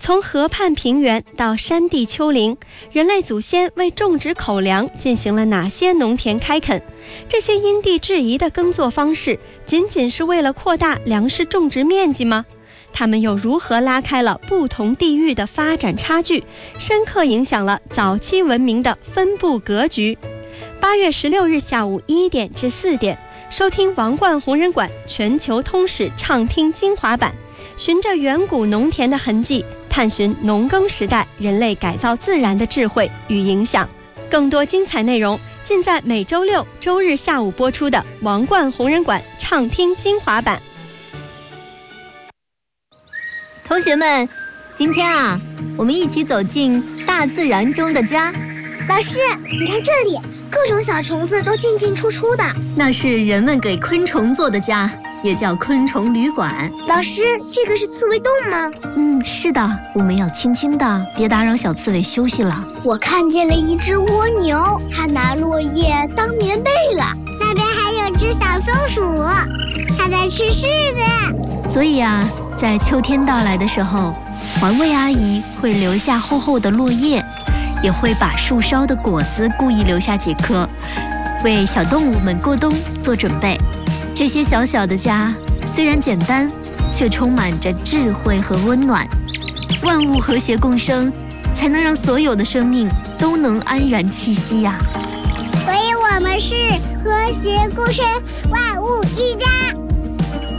从河畔平原到山地丘陵，人类祖先为种植口粮进行了哪些农田开垦？这些因地制宜的耕作方式，仅仅是为了扩大粮食种植面积吗？它们又如何拉开了不同地域的发展差距，深刻影响了早期文明的分布格局？8月16日下午1点至4点，收听王冠弘仁馆全球通史畅听精华版，循着远古农田的痕迹，探寻农耕时代人类改造自然的智慧与影响。更多精彩内容尽在每周六、周日下午播出的王冠弘仁馆畅听精华版。 同学们，今天我们一起走进大自然中的家。 老师，你看这里，各种小虫子都进进出出的。 那是人们给昆虫做的家，也叫昆虫旅馆。 老师，这个是刺猬洞吗？ 是的，我们要轻轻的，别打扰小刺猬休息了。 我看见了一只蜗牛，它拿落叶当棉被了。那边还有只小松鼠，它在吃柿子。 所以在秋天到来的时候，环卫阿姨会留下厚厚的落叶，也会把树梢的果子故意留下几颗，为小动物们过冬做准备。这些小小的家虽然简单，却充满着智慧和温暖。万物和谐共生，才能让所有的生命都能安然栖息呀。 所以我们是和谐共生，万物一家。